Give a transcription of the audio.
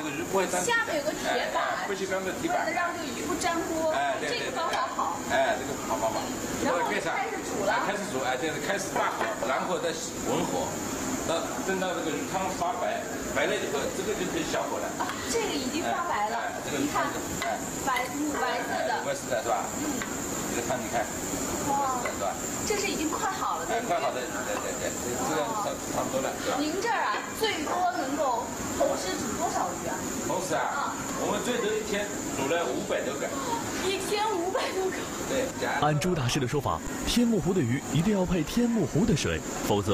这个鱼不会粘。 下面有个铁板， 不锈钢的铁板， 为了让这个鱼不粘锅。这个方法好。 这个好方法。 然后开始煮了。 开始煮，这是开始大火，然后再文火。等到这个鱼汤发白了以后，这个就可以小火了。 啊，这个已经发白了。 这个你看，母白色的。 母白色的是吧？这个汤你看。 哇， 是吧？ 这是已经快好了的。 快好的，对，这个差不多了，是吧？ 您这儿啊，最多能够同时煮多少鱼啊？ 同时啊，我们最多一天煮了500多个。 一天500多个。 对。 按朱大师的说法，天目湖的鱼一定要配天目湖的水，否则